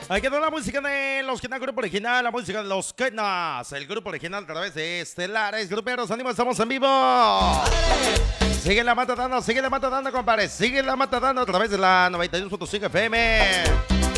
Aquí está la música de los Kenas, grupo original, la música de los Kenas, el grupo original a través de Estelares Gruperos. Ánimo, estamos en vivo. Sigue la matadando, compadre. Sigue la matadando a través de la 92.5 FM.